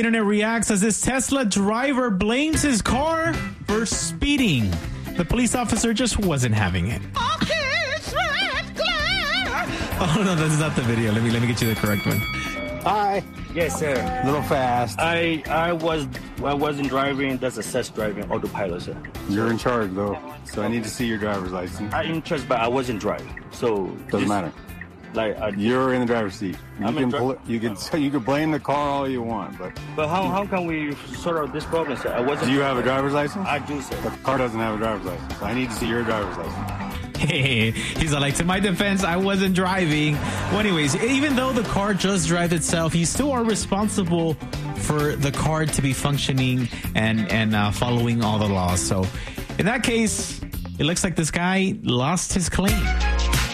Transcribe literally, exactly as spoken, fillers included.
internet reacts as this Tesla driver blames his car for speeding. The police officer just wasn't having it. Okay, it's red glare. Oh, no, that's not the video. Let me let me get you the correct one. Hi. Yes, sir. A little fast. I I was I wasn't driving. That's assess driving autopilot, sir. You're in charge, though, so I need to see your driver's license. I in charge, but I wasn't driving. So Doesn't just, matter. Like I, You're in the driver's seat. You I'm in can dri- pull it, you can you can blame the car all you want, but But how how can we sort out this problem, sir? I wasn't. do you have a driver's license? I do, sir. The car doesn't have a driver's license. So I need to see your driver's license. Hey, he's like, to my defense, I wasn't driving. Well, anyways, even though the car just drives itself, you still are responsible for the car to be functioning and, and uh, following all the laws. So in that case, it looks like this guy lost his claim.